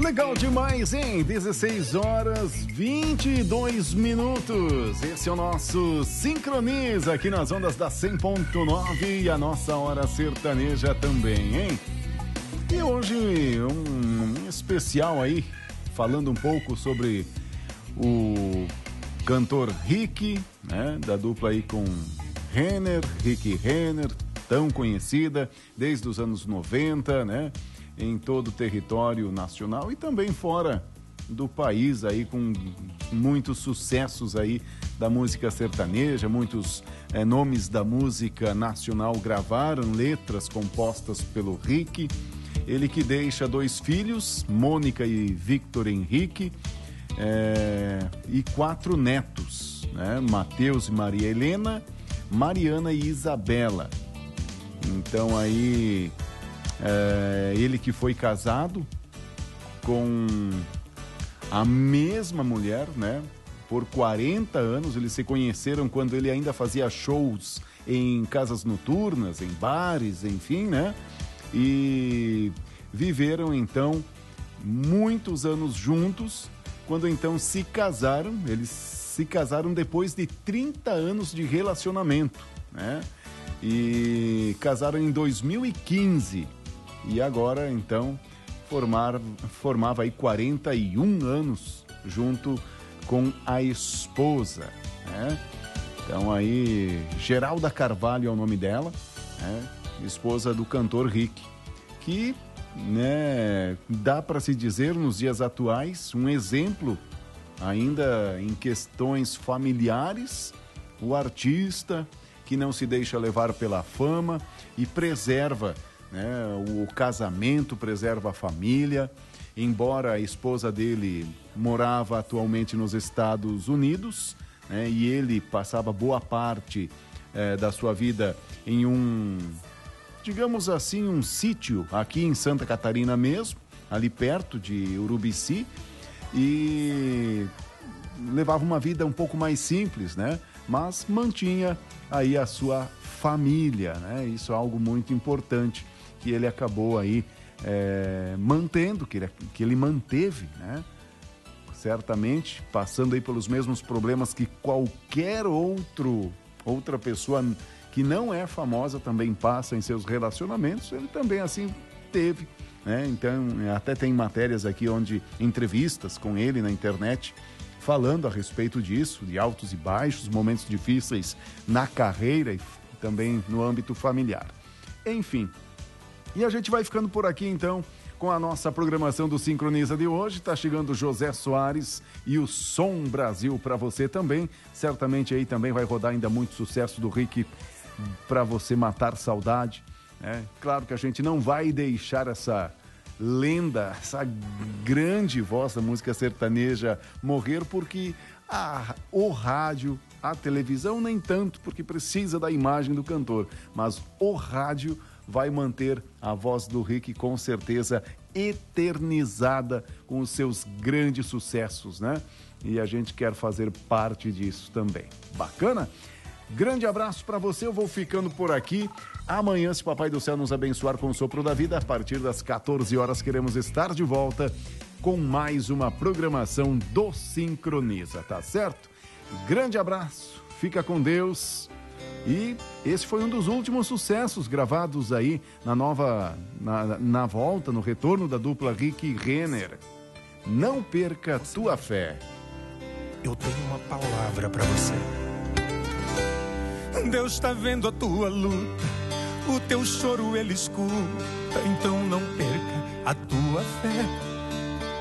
Legal demais, hein? 16 horas 22 minutos. Esse é o nosso Sincroniza aqui nas ondas da 100.9 e a nossa hora sertaneja também, hein? E hoje um especial aí, falando um pouco sobre o cantor Rick, né? Da dupla aí com Renner, Rick Renner, tão conhecida desde os anos 90, né? Em todo o território nacional e também fora do país aí, com muitos sucessos aí da música sertaneja, muitos nomes da música nacional gravaram letras compostas pelo Rick. Ele que deixa 2 filhos, Mônica e Victor Henrique, e 4 netos, né? Mateus e Maria Helena, Mariana e Isabela. Então aí... ele que foi casado com a mesma mulher, né? Por 40 anos, eles se conheceram quando ele ainda fazia shows em casas noturnas, em bares, enfim, né? E viveram, então, muitos anos juntos, quando então se casaram. Eles se casaram depois de 30 anos de relacionamento, né? E casaram em 2015. E agora, então, formava aí 41 anos junto com a esposa, né? Então aí, Geralda Carvalho é o nome dela, né? Esposa do cantor Rick, que, né, dá para se dizer nos dias atuais um exemplo ainda em questões familiares, o artista que não se deixa levar pela fama e preserva, né, o casamento, preserva a família. Embora a esposa dele morava atualmente nos Estados Unidos, né, e ele passava boa parte da sua vida em um, digamos assim, um sítio aqui em Santa Catarina mesmo, ali perto de Urubici, e levava uma vida um pouco mais simples, né, mas mantinha aí a sua família, né? Isso é algo muito importante que ele acabou aí mantendo, que ele manteve, né? Certamente, passando aí pelos mesmos problemas que qualquer outra pessoa que não é famosa também passa em seus relacionamentos, ele também assim teve, né? Então, até tem matérias aqui entrevistas com ele na internet, falando a respeito disso, de altos e baixos, momentos difíceis na carreira e também no âmbito familiar. Enfim, e a gente vai ficando por aqui, então, com a nossa programação do Sincroniza de hoje. Tá chegando José Soares e o Som Brasil para você também. Certamente aí também vai rodar ainda muito sucesso do Rick para você matar saudade, né? Claro que a gente não vai deixar essa lenda, essa grande voz da música sertaneja morrer, porque o rádio, a televisão nem tanto, porque precisa da imagem do cantor, mas o rádio vai manter a voz do Rick com certeza eternizada com os seus grandes sucessos, né? E a gente quer fazer parte disso também. Bacana? Grande abraço para você, eu vou ficando por aqui. Amanhã, se Papai do Céu nos abençoar com o sopro da vida, a partir das 14 horas queremos estar de volta com mais uma programação do Sincroniza, tá certo? Grande abraço, fica com Deus. E esse foi um dos últimos sucessos gravados aí na volta, no retorno da dupla Rick e Renner. Não perca tua fé. Eu tenho uma palavra pra você. Deus tá vendo a tua luta, o teu choro ele escuta, então não perca a tua fé.